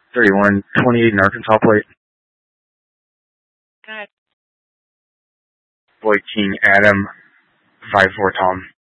3128 in Arkansas plate. Go ahead. Boyd King Adam, 5-4 Tom.